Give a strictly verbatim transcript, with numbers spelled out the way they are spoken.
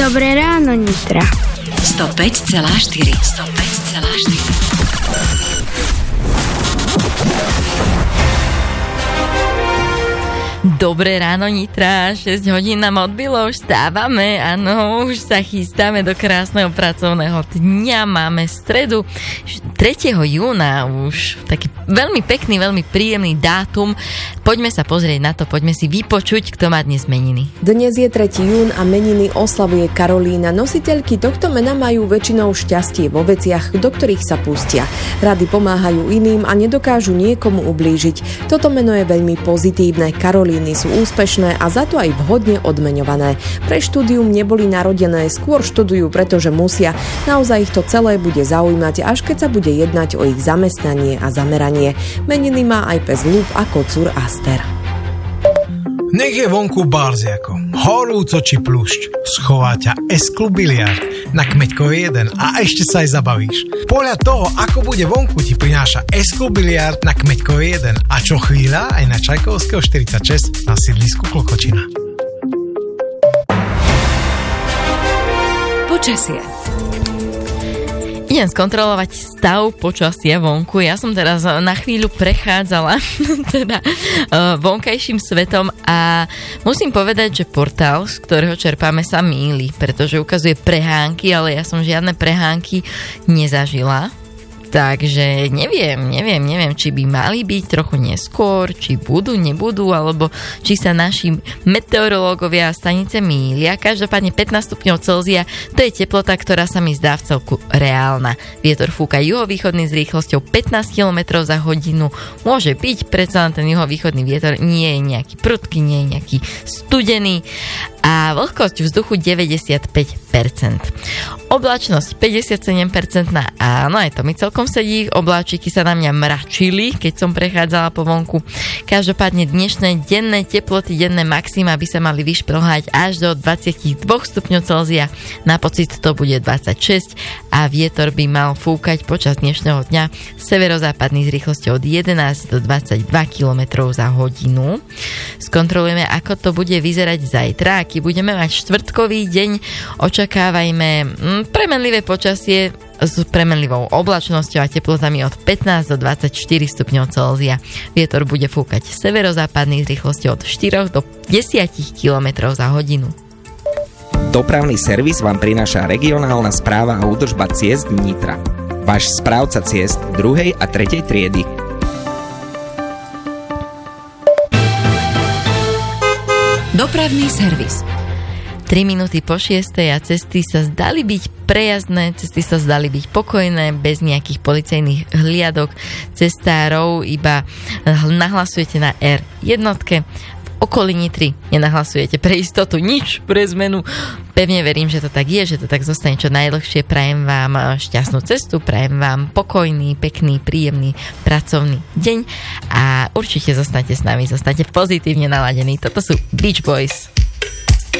Dobré ráno, Nitra. sto päť celá štyri. sto päť celá štyri. Dobré ráno, Nitra, šesť hodín nám odbilo, už stávame, áno, už sa chystáme do krásneho pracovného dňa, máme stredu tretieho júna, už taký veľmi pekný, veľmi príjemný dátum. Poďme sa pozrieť na to, poďme si vypočuť, kto má dnes meniny. Dnes je tretieho jún a meniny oslavuje Karolína. Nositeľky tohto mena majú väčšinou šťastie vo veciach, do ktorých sa pustia. Rady pomáhajú iným a nedokážu niekomu ublížiť. Toto meno je veľmi pozitívne. Karolíny sú úspešné a za to aj vhodne odmeňované. Pre štúdium neboli narodené, skôr študujú, pretože musia. Naozaj ich to celé bude zaujímať, až keď sa bude jednať o ich zamestnanie a zameranie. Meniny má aj pes Ľub a kocúr Aster. Nech je vonku barziako, horúco či plušť, schová ťa S-klub biliard na Kmeďkovej jeden a ešte sa aj zabavíš. Podľa toho, ako bude vonku, ti prináša S-klub biliard na Kmeďkovej jeden a čo chvíľa aj na Čajkovského štyridsaťšesť na sídlisku Klokočina. Počasie. Idem skontrolovať stav počasia vonku. Ja som teraz na chvíľu prechádzala teda vonkajším svetom a musím povedať, že portál, z ktorého čerpáme, sa mýli, pretože ukazuje prehánky, ale ja som žiadne prehánky nezažila. Takže neviem, neviem, neviem, či by mali byť trochu neskôr, či budú, nebudú, alebo či sa naši meteorológovia a stanice mýlia. Každopádne pätnásť stupňov Celzia, to je teplota, ktorá sa mi zdá v celku reálna. Vietor fúka juhovýchodný s rýchlosťou pätnásť kilometrov za hodinu. Môže byť, predsa len ten juhovýchodný vietor nie je nejaký prudký, nie je nejaký studený a vlhkosť vzduchu deväťdesiatpäť percent. Oblačnosť päťdesiatsedem percent, áno, aj to mi celkom sedí, obláčiky sa na mňa mračili, keď som prechádzala po vonku. Každopádne dnešné denné teploty, denné maxima by sa mali vyšplhať až do dvadsaťdva stupňov Celzia. Na pocit to bude dvadsaťšesť a vietor by mal fúkať počas dnešného dňa severozápadný s rýchlosťou od jedenásť do dvadsaťdva kilometrov za hodinu. Skontrolujeme, ako to bude vyzerať zajtra. Aký budeme mať štvrtkový deň, očakávajme mm, premenlivé počasie s premenlivou oblačnosťou a teplotami od pätnásť do dvadsaťštyri stupňov Celzia. Vietor bude fúkať severozápadný s rýchlosťou od štyri do desať kilometrov za hodinu. Dopravný servis vám prináša regionálna správa a údržba ciest Nitra. Váš správca ciest druhej a tretej triedy. Dopravný servis. tri minúty po šiestej a cesty sa zdali byť prejazdné, cesty sa zdali byť pokojné, bez nejakých policajných hliadok cestárov, iba nahlasujete na er jednotke. V okolí Nitry nenahlasujete pre istotu nič, pre zmenu. Pevne verím, že to tak je, že to tak zostane čo najdlhšie. Prajem vám šťastnú cestu, prajem vám pokojný, pekný, príjemný pracovný deň a určite zostanete s nami, zostanete pozitívne naladení. Toto sú Beach Boys.